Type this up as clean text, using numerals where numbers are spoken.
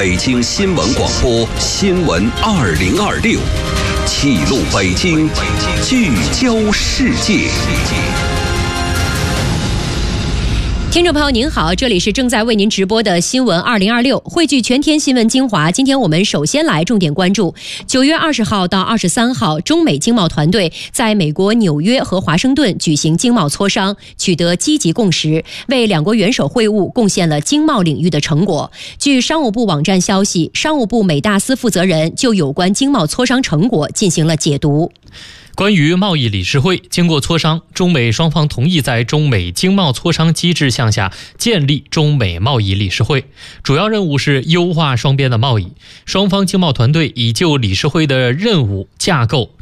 北京新闻广播新闻2026，记录北京，聚焦世界。 听众朋友您好，这里是正在为您直播的新闻2026，汇聚全天新闻精华。今天我们首先来重点关注9月20号到23号，中美经贸团队在美国纽约和华盛顿举行经贸磋商，取得积极共识，为两国元首会晤贡献了经贸领域的成果。据商务部网站消息，商务部美大司负责人就有关经贸磋商成果进行了解读。 关于贸易理事会，经过磋商，中美双方同意在中美经贸磋商机制项下建立中美贸易理事会，主要任务是优化双边的贸易。双方经贸团队已就理事会的任务架构、